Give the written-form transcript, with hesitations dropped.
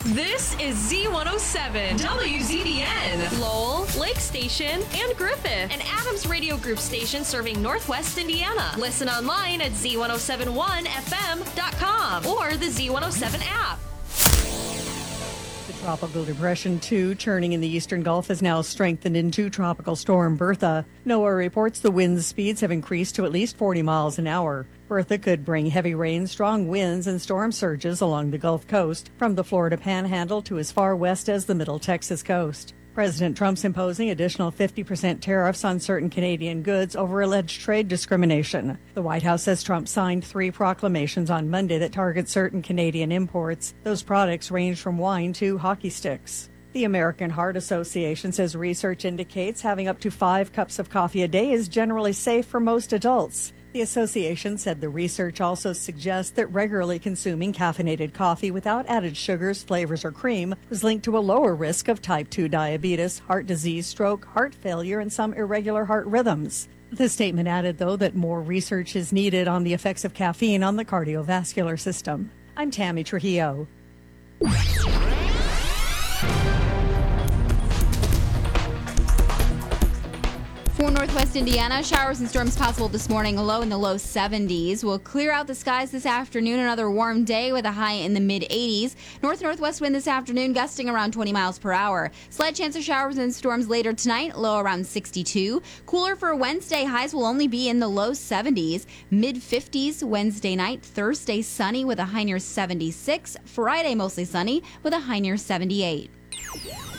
This is Z107, WZDN, Lowell, Lake Station, and Griffith, an Adams Radio Group station serving Northwest Indiana. Listen online at Z1071FM.com or the Z107 app. The Tropical Depression 2, churning in the eastern Gulf, has now strengthened into Tropical Storm Bertha. NOAA reports the wind speeds have increased to at least 40 miles an hour. Bertha could bring heavy rain, strong winds, and storm surges along the Gulf Coast, from the Florida Panhandle to as far west as the Middle Texas coast. President Trump's imposing additional 50% tariffs on certain Canadian goods over alleged trade discrimination. The White House says Trump signed 3 proclamations on Monday that target certain Canadian imports. Those products range from wine to hockey sticks. The American Heart Association says research indicates having up to 5 cups of coffee a day is generally safe for most adults. The association said the research also suggests that regularly consuming caffeinated coffee without added sugars, flavors, or cream was linked to a lower risk of type 2 diabetes, heart disease, stroke, heart failure, and some irregular heart rhythms. The statement added, though, that more research is needed on the effects of caffeine on the cardiovascular system. I'm Tammy Trujillo. For Northwest Indiana, showers and storms possible this morning, a low in the low 70s. We'll clear out the skies this afternoon, another warm day with a high in the mid-80s. North-northwest wind this afternoon gusting around 20 miles per hour. Slight chance of showers and storms later tonight, low around 62. Cooler for Wednesday, highs will only be in the low 70s. Mid-50s Wednesday night, Thursday sunny with a high near 76. Friday mostly sunny with a high near 78.